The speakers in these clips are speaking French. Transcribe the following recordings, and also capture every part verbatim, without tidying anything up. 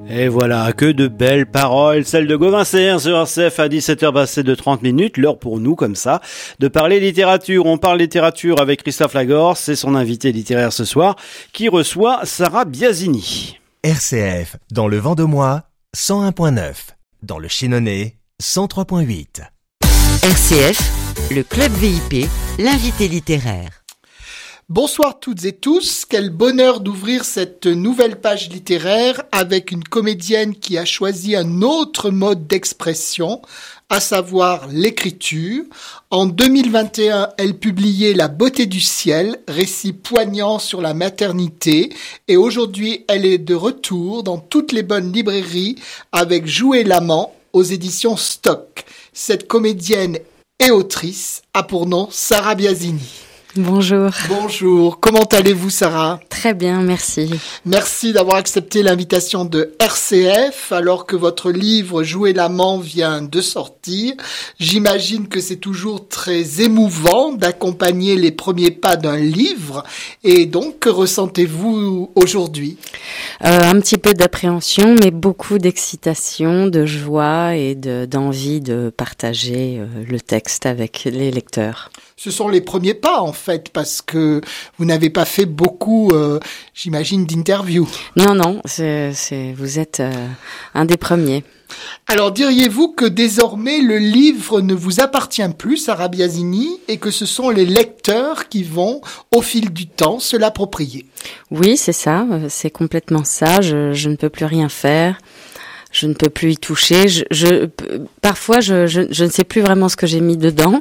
Et voilà, que de belles paroles, celles de Gauvin C R sur R C F à dix-sept heures passées de trente minutes, l'heure pour nous, comme ça, de parler littérature. On parle littérature avec Christophe Lagorce, c'est son invité littéraire ce soir, qui reçoit Sarah Biasini. R C F, dans le Vent-de-Moi, cent un virgule neuf, dans le Chénonais, cent trois virgule huit. R C F, le Club V I P, l'invité littéraire. Bonsoir toutes et tous, quel bonheur d'ouvrir cette nouvelle page littéraire avec une comédienne qui a choisi un autre mode d'expression, à savoir l'écriture. En deux mille vingt et un, elle publiait La beauté du ciel, récit poignant sur la maternité, et aujourd'hui elle est de retour dans toutes les bonnes librairies avec Jouer l'amant aux éditions Stock. Cette comédienne et autrice a pour nom Sarah Biasini. Bonjour. Bonjour. Comment allez-vous, Sarah ? Très bien, merci. Merci d'avoir accepté l'invitation de R C F alors que votre livre Jouer l'amant vient de sortir. J'imagine que c'est toujours très émouvant d'accompagner les premiers pas d'un livre. Et donc, que ressentez-vous aujourd'hui ? euh, Un petit peu d'appréhension, mais beaucoup d'excitation, de joie et de, d'envie de partager euh, le texte avec les lecteurs. Ce sont les premiers pas, en fait, parce que vous n'avez pas fait beaucoup, euh, j'imagine, d'interviews. Non, non, c'est, c'est, vous êtes euh, un des premiers. Alors, diriez-vous que désormais, le livre ne vous appartient plus, Sarah Biasini, et que ce sont les lecteurs qui vont, au fil du temps, se l'approprier ? Oui, c'est ça, c'est complètement ça. Je, je ne peux plus rien faire. Je ne peux plus y toucher. Je, je parfois, je, je, je ne sais plus vraiment ce que j'ai mis dedans.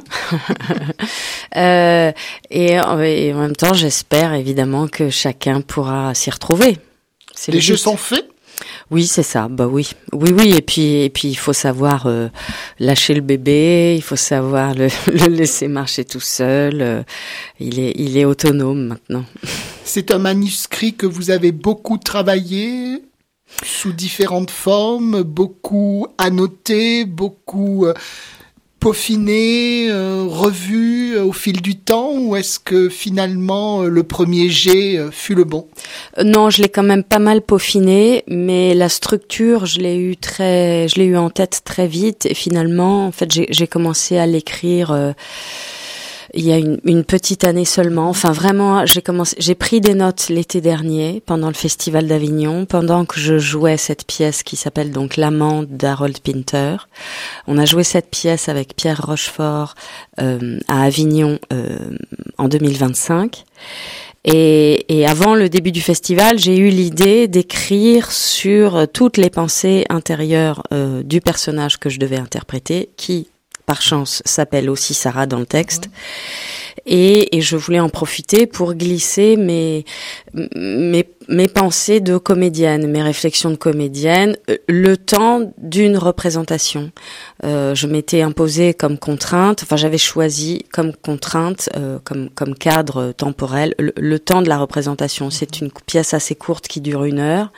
euh, et, et en même temps, j'espère évidemment que chacun pourra s'y retrouver. C'est Les jeux sont faits ? Oui, c'est ça. Bah oui, oui, oui. Et puis, et puis, il faut savoir euh, lâcher le bébé. Il faut savoir le, le laisser marcher tout seul. Euh, il est, il est autonome maintenant. C'est un manuscrit que vous avez beaucoup travaillé. Sous différentes formes, beaucoup annoté, beaucoup euh, peaufiné, euh, revu euh, au fil du temps, ou est-ce que finalement euh, le premier jet euh, fut le bon ? euh, Non, je l'ai quand même pas mal peaufiné, mais la structure, je l'ai eu très, je l'ai eu en tête très vite, et finalement, en fait, j'ai, j'ai commencé à l'écrire. Euh, Il y a une, une petite année seulement. Enfin, vraiment, j'ai commencé, j'ai pris des notes l'été dernier pendant le Festival d'Avignon, pendant que je jouais cette pièce qui s'appelle donc L'amant d'Harold Pinter. On a joué cette pièce avec Pierre Rochefort euh, à Avignon euh, en deux mille vingt-cinq. Et, et avant le début du festival, j'ai eu l'idée d'écrire sur toutes les pensées intérieures euh, du personnage que je devais interpréter, qui par chance, s'appelle aussi Sarah dans le texte. Et, et je voulais en profiter pour glisser mes, mes, mes pensées de comédienne, mes réflexions de comédienne, le temps d'une représentation. Euh, je m'étais imposée comme contrainte, enfin j'avais choisi comme contrainte, euh, comme, comme cadre temporel, le, le temps de la représentation. C'est une pièce assez courte qui dure une heure.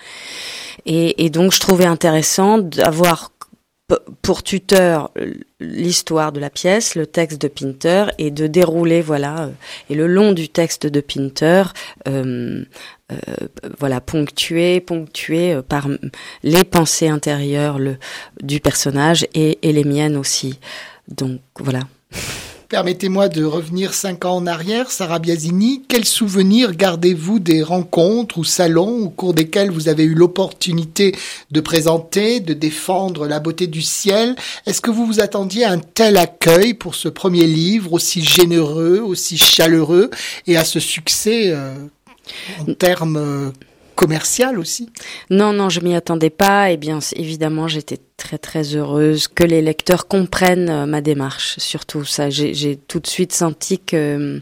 Et, et donc je trouvais intéressant d'avoir pour tuteur l'histoire de la pièce, le texte de Pinter, et de dérouler, voilà, et le long du texte de Pinter, euh, euh, voilà, ponctué, ponctué par les pensées intérieures le, du personnage et, et les miennes aussi. Donc, voilà. Permettez-moi de revenir cinq ans en arrière, Sarah Biasini. Quels souvenirs gardez-vous des rencontres ou salons au cours desquels vous avez eu l'opportunité de présenter, de défendre La beauté du ciel ? Est-ce que vous vous attendiez à un tel accueil pour ce premier livre, aussi généreux, aussi chaleureux, et à ce succès euh, en termes euh, commercial aussi ? Non, non, je m'y attendais pas. Et bien, évidemment, j'étais très, très heureuse que les lecteurs comprennent ma démarche. Surtout ça, j'ai, j'ai tout de suite senti que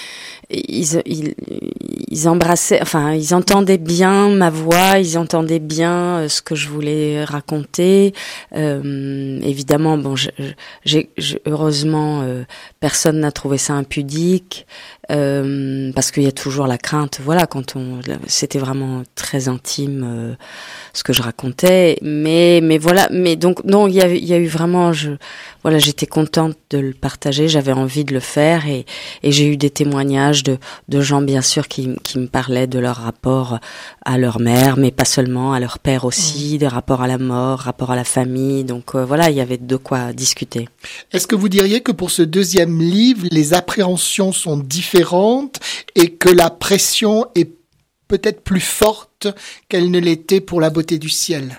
ils, ils, ils embrassaient, enfin, ils entendaient bien ma voix, ils entendaient bien ce que je voulais raconter. Euh, évidemment, bon, je, j'ai, je, heureusement, euh, personne n'a trouvé ça impudique. Euh, parce qu'il y a toujours la crainte, voilà, quand on, c'était vraiment très intime, euh, ce que je racontais. Mais mais voilà. Mais donc non, il y a il y a eu vraiment. Je voilà, j'étais contente de le partager. J'avais envie de le faire et et j'ai eu des témoignages de de gens bien sûr qui qui me parlaient de leur rapport à leur mère, mais pas seulement, à leur père aussi, mmh. des rapports à la mort, rapport à la famille. Donc euh, voilà, il y avait de quoi discuter. Est-ce que vous diriez que pour ce deuxième livre, les appréhensions sont différentes et que la pression est peut-être plus forte qu'elle ne l'était pour La beauté du ciel?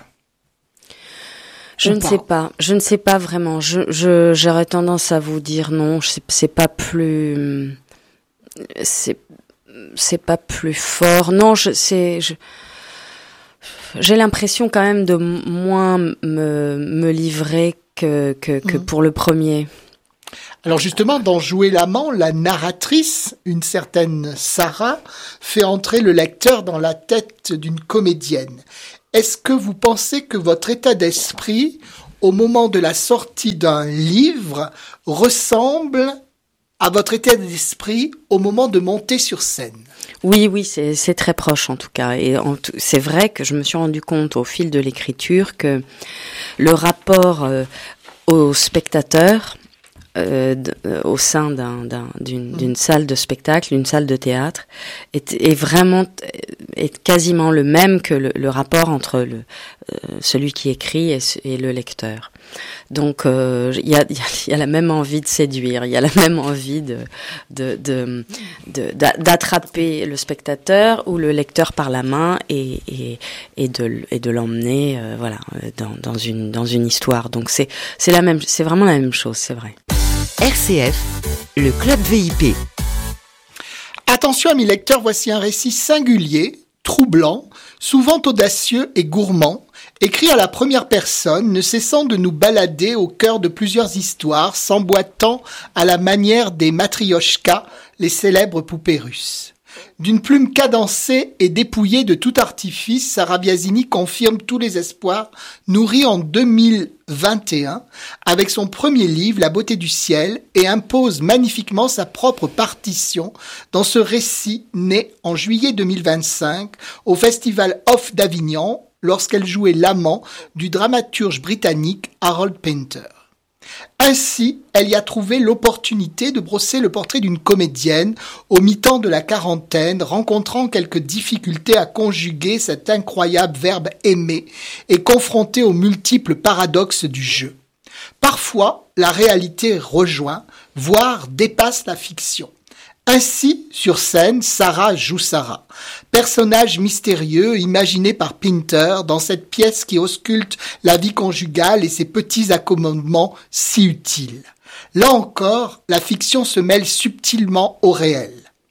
Je ne sais pas, je ne sais pas vraiment. Je, je, j'aurais tendance à vous dire non. C'est, c'est pas plus, c'est, c'est pas plus fort. Non, je, c'est, je, j'ai l'impression quand même de moins me, me livrer que, que, que mmh. pour le premier. Alors justement, dans Jouer l'amant, la narratrice, une certaine Sarah, fait entrer le lecteur dans la tête d'une comédienne. Est-ce que vous pensez que votre état d'esprit, au moment de la sortie d'un livre, ressemble à votre état d'esprit au moment de monter sur scène? Oui, oui, c'est, c'est très proche en tout cas. Et en tout, c'est vrai que je me suis rendu compte au fil de l'écriture que le rapport euh, au spectateur, Euh, d- euh, au sein d'un, d'un, d'une, d'une salle de spectacle, d'une salle de théâtre, est, est vraiment est quasiment le même que le, le rapport entre le, euh, celui qui écrit et, et le lecteur. Donc il euh, y, a, y, a, y a la même envie de séduire, il y a la même envie de, de, de, de, de d'attraper le spectateur ou le lecteur par la main et, et, et, de, et de l'emmener euh, voilà, dans, dans, une, dans une histoire. Donc c'est, c'est, la même, c'est vraiment la même chose, c'est vrai. R C F, le Club V I P. Attention amis lecteurs, voici un récit singulier, troublant, souvent audacieux et gourmand, écrit à la première personne, ne cessant de nous balader au cœur de plusieurs histoires, s'emboîtant à la manière des matrioshkas, les célèbres poupées russes. D'une plume cadencée et dépouillée de tout artifice, Sarah Biasini confirme tous les espoirs nourris en deux mille vingt et un avec son premier livre, La beauté du ciel, et impose magnifiquement sa propre partition dans ce récit né en juillet deux mille vingt-cinq au Festival Off d'Avignon lorsqu'elle jouait l'amant du dramaturge britannique Harold Pinter. Ainsi, elle y a trouvé l'opportunité de brosser le portrait d'une comédienne au mi-temps de la quarantaine, rencontrant quelques difficultés à conjuguer cet incroyable verbe aimer et confrontée aux multiples paradoxes du jeu. Parfois, la réalité rejoint, voire dépasse la fiction. Ainsi, sur scène, Sarah joue Sarah, personnage mystérieux imaginé par Pinter dans cette pièce qui ausculte la vie conjugale et ses petits accommodements si utiles. Là encore, la fiction se mêle subtilement au réel.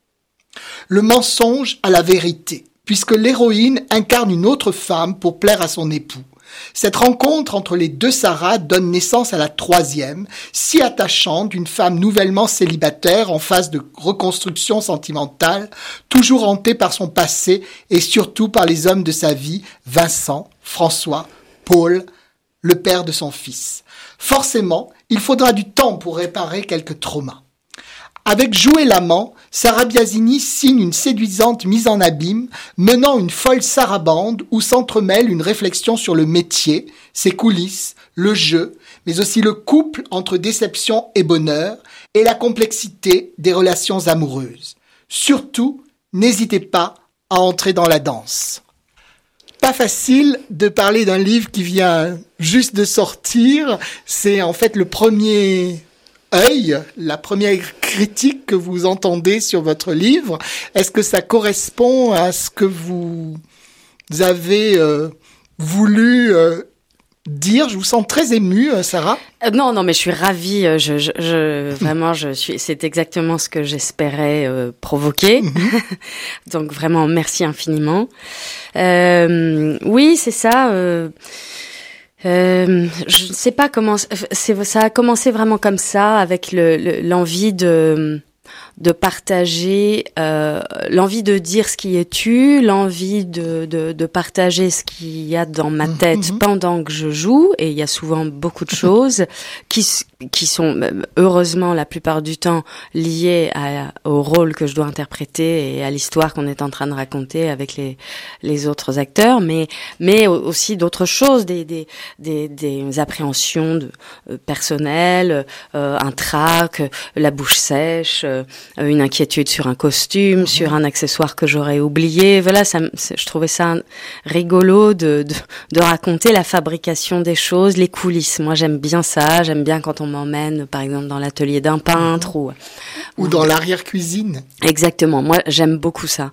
Le mensonge à la vérité, puisque l'héroïne incarne une autre femme pour plaire à son époux. Cette rencontre entre les deux Sarah donne naissance à la troisième, si attachante, d'une femme nouvellement célibataire en phase de reconstruction sentimentale, toujours hantée par son passé et surtout par les hommes de sa vie, Vincent, François, Paul, le père de son fils. Forcément, il faudra du temps pour réparer quelques traumas. Avec Jouer l'amant, Sarah Biasini signe une séduisante mise en abîme, menant une folle sarabande où s'entremêle une réflexion sur le métier, ses coulisses, le jeu, mais aussi le couple entre déception et bonheur, et la complexité des relations amoureuses. Surtout, n'hésitez pas à entrer dans la danse. Pas facile de parler d'un livre qui vient juste de sortir, c'est en fait le premier œil, la première critique que vous entendez sur votre livre. Est-ce que ça correspond à ce que vous avez euh, voulu euh, dire? Je vous sens très émue, Sarah. Euh, non, non, mais je suis ravie. Je, je, je vraiment, je suis. C'est exactement ce que j'espérais euh, provoquer. Mm-hmm. Donc vraiment, merci infiniment. Euh, oui, c'est ça. Euh, Euh, je ne sais pas comment c'est, ça a commencé vraiment comme ça, avec le, le, l'envie de de partager euh, l'envie de dire ce qui est tu, l'envie de, de, de partager ce qu'il y a dans ma tête mmh. pendant que je joue, et il y a souvent beaucoup de choses qui qui sont heureusement la plupart du temps liées à, au rôle que je dois interpréter et à l'histoire qu'on est en train de raconter avec les les autres acteurs, mais mais aussi d'autres choses, des des des, des appréhensions de, euh, personnelles, euh, un trac, la bouche sèche, euh, une inquiétude sur un costume, mmh. sur un accessoire que j'aurais oublié. Voilà, ça, je trouvais ça rigolo de, de de raconter la fabrication des choses, les coulisses. Moi, j'aime bien ça. J'aime bien quand on m'emmène, par exemple, dans l'atelier d'un peintre ou ou dans l'arrière-cuisine. Exactement. Moi, j'aime beaucoup ça.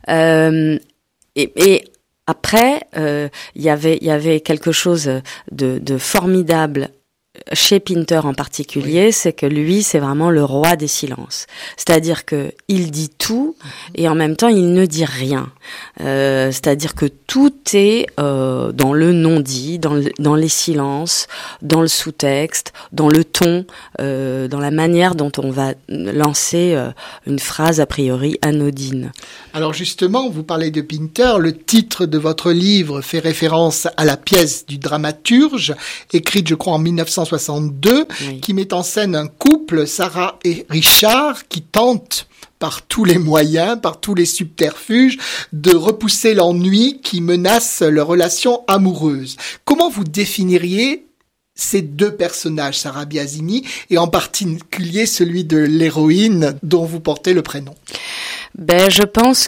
Euh, et, et après, euh, il y avait il y avait quelque chose de, de formidable chez Pinter en particulier, oui. c'est que lui, c'est vraiment le roi des silences. C'est-à-dire que il dit tout et en même temps, il ne dit rien. Euh, c'est-à-dire que tout est euh, dans le non-dit, dans, le, dans les silences, dans le sous-texte, dans le ton, euh, dans la manière dont on va lancer euh, une phrase a priori anodine. Alors justement, vous parlez de Pinter. Le titre de votre livre fait référence à la pièce du dramaturge, écrite, je crois, en mille neuf cent soixante-deux, oui. qui met en scène un couple, Sarah et Richard, qui tentent par tous les moyens, par tous les subterfuges, de repousser l'ennui qui menace leur relation amoureuse. Comment vous définiriez ces deux personnages, Sarah Biasini, et en particulier celui de l'héroïne dont vous portez le prénom? Ben, je pense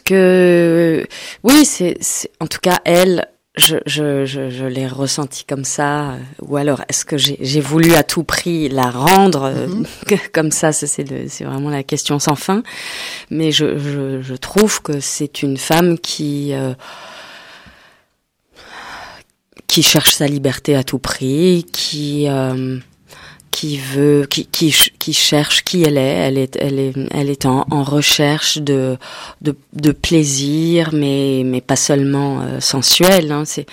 que oui, c'est, c'est en tout cas elle. Je, je, je, je l'ai ressenti comme ça, ou alors est-ce que j'ai, j'ai voulu à tout prix la rendre mm-hmm. euh, comme ça, c'est, c'est, le, c'est vraiment la question sans fin. Mais je, je, je trouve que c'est une femme qui euh, qui cherche sa liberté à tout prix, qui euh, qui veut, qui, qui, qui cherche qui elle est. Elle est, elle est, elle est en, en recherche de, de, de plaisir, mais, mais pas seulement euh, sensuel. Hein, c'est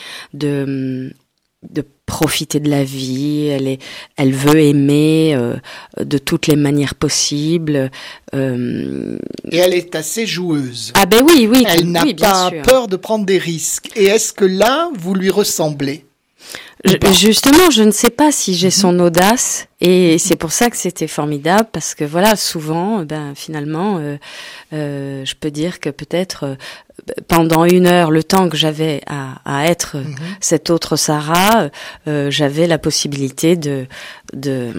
de, de profiter de la vie. Elle est, elle veut aimer euh, de toutes les manières possibles. Euh... Et elle est assez joueuse. Ah ben oui, oui. Elle n'a oui, pas sûr. peur de prendre des risques. Et est-ce que là, vous lui ressemblez? Je, justement, je ne sais pas si j'ai son audace, et c'est pour ça que c'était formidable, parce que voilà, souvent, ben finalement, euh, euh, je peux dire que peut-être euh, pendant une heure, le temps que j'avais à, à être mm-hmm. cette autre Sarah, euh, j'avais la possibilité de de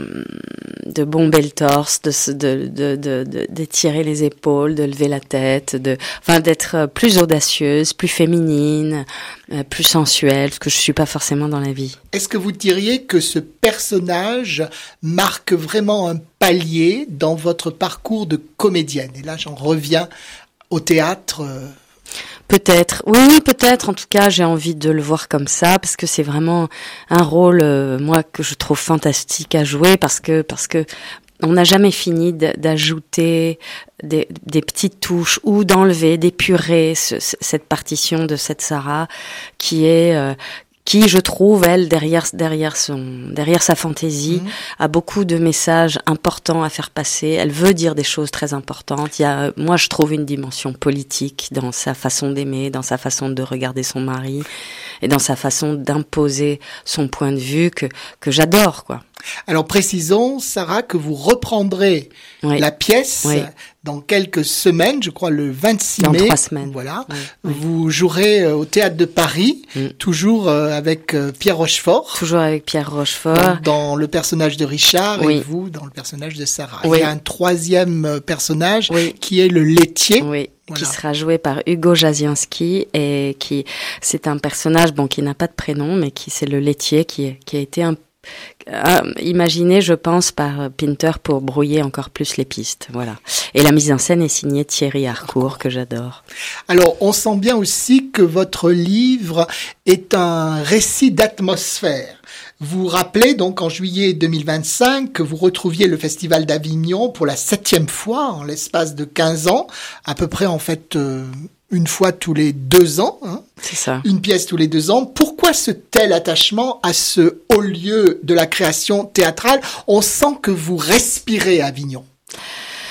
de bomber le torse, de de de de, de d'étirer les épaules, de lever la tête, de enfin d'être plus audacieuse, plus féminine, euh, plus sensuelle, ce que je suis pas forcément dans la vie. Est-ce que vous diriez que ce personnage marque vraiment un palier dans votre parcours de comédienne? Et là, j'en reviens au théâtre. Peut-être, oui, peut-être. En tout cas, j'ai envie de le voir comme ça, parce que c'est vraiment un rôle, euh, moi, que je trouve fantastique à jouer, parce que parce que on n'a jamais fini d'ajouter des, des petites touches ou d'enlever, d'épurer ce, cette partition de cette Sarah qui est euh, qui, je trouve, elle, derrière derrière son derrière sa fantaisie, mmh. a beaucoup de messages importants à faire passer. Elle veut dire des choses très importantes. Il y a, moi, je trouve une dimension politique dans sa façon d'aimer, dans sa façon de regarder son mari et dans sa façon d'imposer son point de vue que que j'adore, quoi. Alors précisons, Sarah, que vous reprendrez oui. la pièce oui. dans quelques semaines, je crois le vingt-six mai. Dans trois semaines. Voilà. Oui. Vous jouerez au Théâtre de Paris, mm. toujours avec Pierre Rochefort. Toujours avec Pierre Rochefort. Dans, dans le personnage de Richard oui. et vous dans le personnage de Sarah. Oui. Il y a un troisième personnage oui. qui est le laitier. Oui. Voilà. Qui sera joué par Hugo Jazianski et qui, c'est un personnage, bon, qui n'a pas de prénom, mais qui, c'est le laitier qui, qui a été un Euh, imaginé, je pense, par Pinter pour brouiller encore plus les pistes. Voilà. Et la mise en scène est signée Thierry Harcourt, que j'adore. Alors, on sent bien aussi que votre livre est un récit d'atmosphère. Vous rappelez donc en juillet deux mille vingt-cinq que vous retrouviez le Festival d'Avignon pour la septième fois en l'espace de quinze ans, à peu près en fait euh, une fois tous les deux ans. Hein. C'est ça. Une pièce tous les deux ans. Pourquoi ce tel attachement à ce haut lieu de la création théâtrale? On sent que vous respirez Avignon.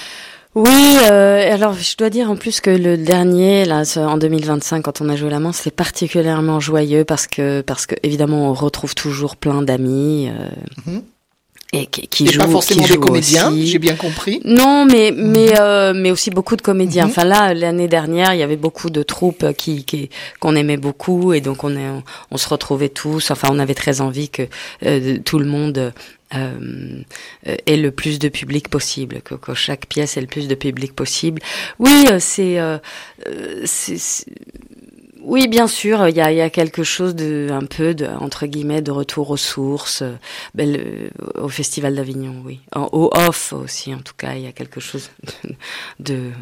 Oui, euh, alors je dois dire en plus que le dernier, là, en deux mille vingt-cinq, quand on a joué l'amant, c'était particulièrement joyeux parce que, parce que évidemment, on retrouve toujours plein d'amis. Euh, mm-hmm. Et qui, qui et jouent, pas forcément qui des comédiens, aussi. J'ai bien compris. Non, mais mmh. mais euh, mais aussi beaucoup de comédiens. Mmh. Enfin là, l'année dernière, il y avait beaucoup de troupes qui qui qu'on aimait beaucoup et donc on est on, on se retrouvait tous. Enfin, on avait très envie que euh, tout le monde euh, ait le plus de public possible, que, que chaque pièce ait le plus de public possible. Oui, c'est euh, c'est, c'est oui, bien sûr, il y a, il y a quelque chose de, un peu de, entre guillemets, de retour aux sources, ben, le, au Festival d'Avignon, oui. En, au off aussi, en tout cas, il y a quelque chose de,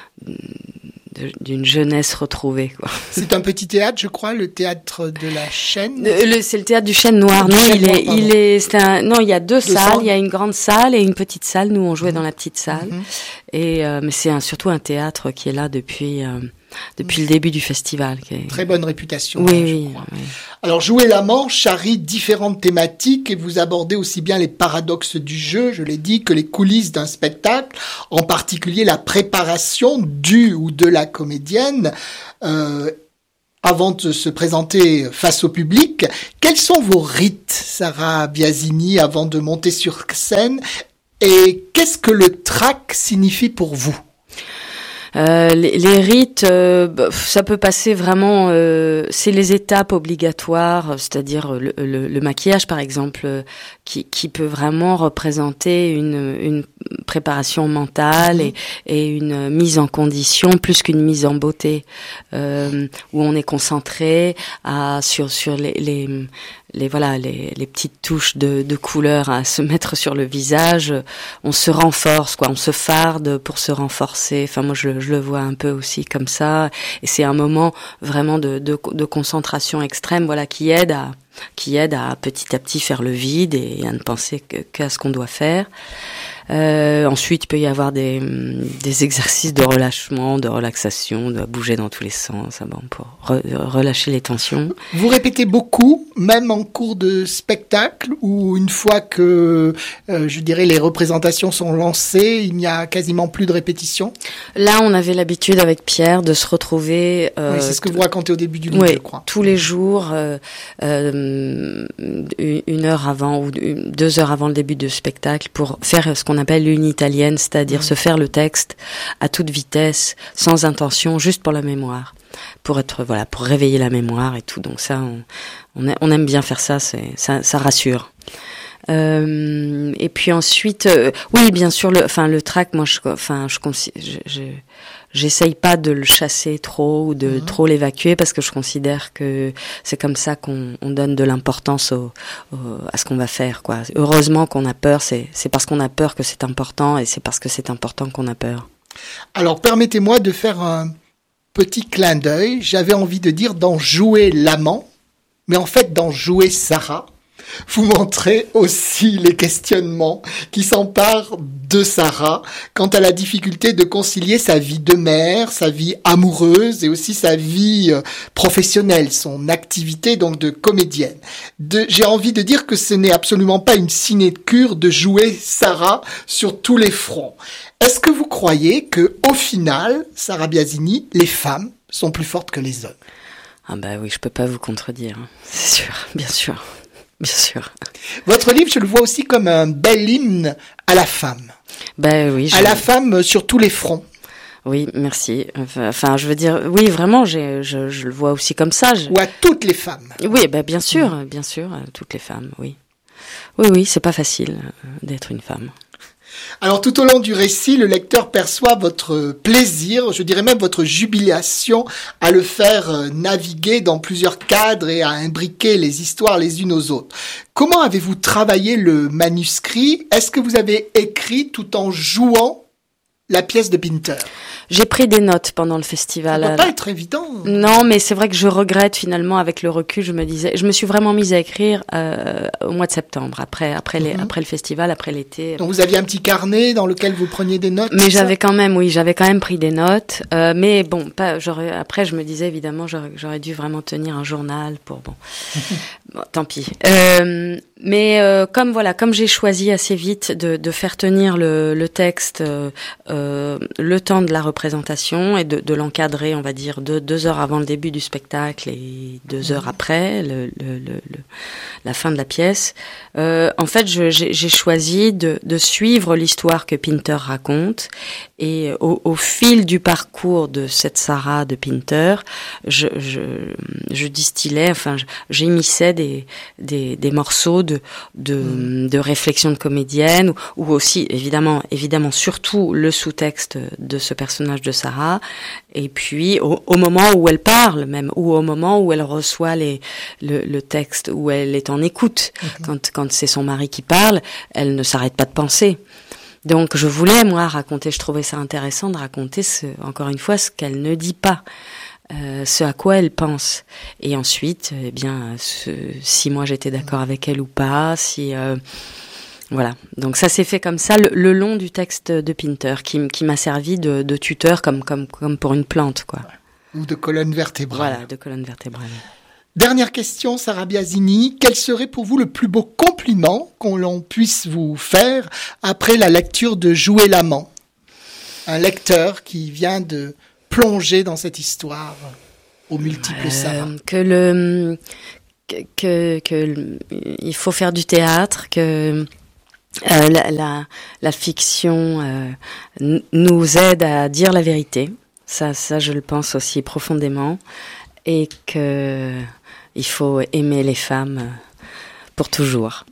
de, d'une jeunesse retrouvée, quoi. C'est un petit théâtre, je crois, le théâtre de la Chêne. Le, le, c'est le théâtre du Chêne Noir. Non, il est, il est, c'est un, non, il y a deux, deux salles. salles. Il y a une grande salle et une petite salle. Nous, on jouait mmh. dans la petite salle. Mmh. Et, euh, mais c'est un, surtout un théâtre qui est là depuis, euh, depuis le début du festival. Qui est... Très bonne réputation. Oui, hein, oui, crois. oui. Alors, Jouer l'amant charrie différentes thématiques et vous abordez aussi bien les paradoxes du jeu, je l'ai dit, que les coulisses d'un spectacle, en particulier la préparation du ou de la comédienne, euh, avant de se présenter face au public. Quels sont vos rites, Sarah Biasini, avant de monter sur scène? Et qu'est-ce que le trac signifie pour vous? Euh, les, les rites, euh, ça peut passer vraiment. Euh, c'est les étapes obligatoires, c'est-à-dire le, le, le maquillage, par exemple, euh, qui, qui peut vraiment représenter une, une préparation mentale et, et une mise en condition plus qu'une mise en beauté, euh, où on est concentré à sur sur les, les les voilà les, les petites touches de, de couleur à se mettre sur le visage. On se renforce, quoi, on se farde pour se renforcer. Enfin, moi je, je le vois un peu aussi comme ça, et c'est un moment vraiment de, de, de concentration extrême, voilà, qui aide à qui aide à petit à petit faire le vide et à ne penser que, qu'à ce qu'on doit faire. Euh, ensuite, il peut y avoir des, des exercices de relâchement, de relaxation, de bouger dans tous les sens, bon, pour re, relâcher les tensions. Vous répétez beaucoup, même en cours de spectacle, ou une fois que, euh, je dirais, les représentations sont lancées, il n'y a quasiment plus de répétition? Là, on avait l'habitude avec Pierre de se retrouver... Euh, oui, c'est ce que vous racontez au début du livre, oui, je crois. tous les jours, euh, euh, une heure avant ou deux heures avant le début du spectacle, pour faire ce qu'on appelle une italienne, c'est-à-dire mmh. se faire le texte à toute vitesse, sans intention, juste pour la mémoire, pour être voilà, pour réveiller la mémoire et tout. Donc ça, on, on, a, on aime bien faire ça, c'est ça, ça rassure. Euh, et puis ensuite, euh, oui, bien sûr, le, enfin le trac, moi, je, enfin, je, je, je j'essaye pas de le chasser trop ou de mmh. trop l'évacuer parce que je considère que c'est comme ça qu'on on donne de l'importance au, au, à ce qu'on va faire, quoi. Heureusement qu'on a peur, c'est, c'est parce qu'on a peur que c'est important et c'est parce que c'est important qu'on a peur. Alors, permettez-moi de faire un petit clin d'œil. J'avais envie de dire d'en jouer l'amant, mais en fait d'en jouer Sarah. Vous montrez aussi les questionnements qui s'emparent de Sarah quant à la difficulté de concilier sa vie de mère, sa vie amoureuse et aussi sa vie professionnelle, son activité donc de comédienne. De, j'ai envie de dire que ce n'est absolument pas une sinécure de jouer Sarah sur tous les fronts. Est-ce que vous croyez que, au final, Sarah Biasini, les femmes sont plus fortes que les hommes? Ah bah oui, je peux pas vous contredire, hein. C'est sûr, bien sûr. Bien sûr. Votre livre, je le vois aussi comme un bel hymne à la femme. Ben oui. Je... À la femme sur tous les fronts. Oui, merci. Enfin, je veux dire, oui, vraiment, j'ai, je, je le vois aussi comme ça. Je... Ou à toutes les femmes. Oui, ben bien sûr, mmh. bien sûr, à toutes les femmes, oui. Oui, oui, c'est pas facile d'être une femme. Alors tout au long du récit, le lecteur perçoit votre plaisir, je dirais même votre jubilation à le faire naviguer dans plusieurs cadres et à imbriquer les histoires les unes aux autres. Comment avez-vous travaillé le manuscrit? Est-ce que vous avez écrit tout en jouant la pièce de Pinter? J'ai pris des notes pendant le festival. Ça ne doit pas être évident. Non, mais c'est vrai que je regrette finalement avec le recul. Je me disais, je me suis vraiment mise à écrire euh, au mois de septembre, après après les, mm-hmm. après le festival, après l'été. Donc vous aviez un petit carnet dans lequel vous preniez des notes. Mais j'avais quand même, oui, j'avais quand même pris des notes. Euh, mais bon, pas. J'aurais, après, je me disais évidemment, j'aurais, j'aurais dû vraiment tenir un journal pour bon. Bon, tant pis. Euh, Mais euh, comme voilà, comme j'ai choisi assez vite de, de faire tenir le, le texte euh, euh, le temps de la représentation et de, de l'encadrer, on va dire, de, deux heures avant le début du spectacle et deux heures après le, le, le, le, la fin de la pièce, euh, en fait, je, j'ai, j'ai choisi de, de suivre l'histoire que Pinter raconte et au, au fil du parcours de cette Sarah de Pinter, je, je, je distillais, enfin, j'émissais des, des, des morceaux de De, mmh. de réflexion de comédienne ou, ou aussi évidemment évidemment surtout le sous-texte de ce personnage de Sarah et puis au, au moment où elle parle même ou au moment où elle reçoit les le, le texte où elle est en écoute mmh. quand quand c'est son mari qui parle, elle ne s'arrête pas de penser. Donc je voulais moi raconter, je trouvais ça intéressant de raconter ce, encore une fois ce qu'elle ne dit pas. Euh, ce à quoi elle pense et ensuite eh bien ce, si moi j'étais d'accord avec elle ou pas, si euh, voilà, donc ça s'est fait comme ça le, le long du texte de Pinter qui, qui m'a servi de, de tuteur comme, comme, comme pour une plante quoi. Ou de colonne vertébrale. Voilà, de colonne vertébrale. Dernière question, Sarah Biasini, quel serait pour vous le plus beau compliment qu'on l'on puisse vous faire après la lecture de Jouer l'amant? Un lecteur qui vient de plonger dans cette histoire aux multiples euh, Sarah. Que le que, que que il faut faire du théâtre, que euh, la, la la fiction euh, n- nous aide à dire la vérité. Ça ça je le pense aussi profondément et que il faut aimer les femmes pour toujours.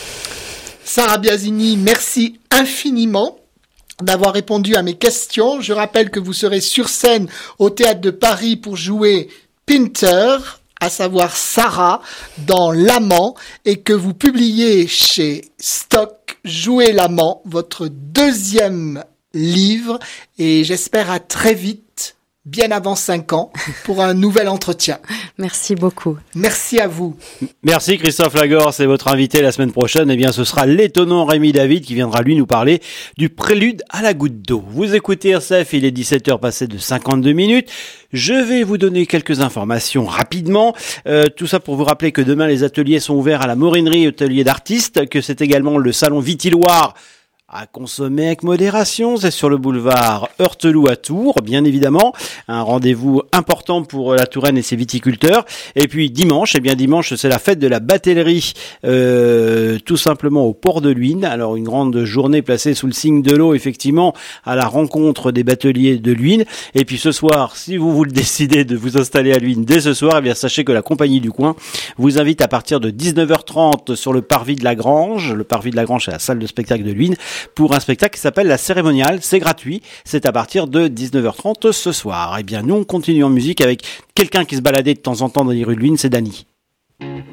Sarah Biasini, merci infiniment d'avoir répondu à mes questions. Je rappelle que vous serez sur scène au Théâtre de Paris pour jouer Pinter, à savoir Sarah, dans L'Amant, et que vous publiez chez Stock Jouer l'Amant, votre deuxième livre, et j'espère à très vite, bien avant cinq ans, pour un nouvel entretien. Merci beaucoup. Merci à vous. Merci Christophe Lagor, c'est votre invité la semaine prochaine. Eh bien, ce sera l'étonnant Rémi David qui viendra lui nous parler du prélude à la goutte d'eau. Vous écoutez R C F, il est dix-sept heures passées de cinquante-deux minutes. Je vais vous donner quelques informations rapidement. Euh, tout ça pour vous rappeler que demain les ateliers sont ouverts à la Morinerie, atelier d'artistes, que c'est également le salon Vitiloire à consommer avec modération. C'est sur le boulevard Heurteloup à Tours, bien évidemment. Un rendez-vous important pour la Touraine et ses viticulteurs. Et puis dimanche, eh bien dimanche, c'est la fête de la batellerie, euh, tout simplement au port de Luynes. Alors une grande journée placée sous le signe de l'eau, effectivement, à la rencontre des bateliers de Luynes. Et puis ce soir, si vous vous décidez de vous installer à Luynes dès ce soir, eh bien sachez que la compagnie du coin vous invite à partir de dix-neuf heures trente sur le parvis de la Grange. Le parvis de la Grange, c'est la salle de spectacle de Luynes, pour un spectacle qui s'appelle La Cérémoniale. C'est gratuit, c'est à partir de dix-neuf heures trente ce soir. Eh bien, nous, on continue en musique avec quelqu'un qui se baladait de temps en temps dans les rues de Luynes, c'est Dany.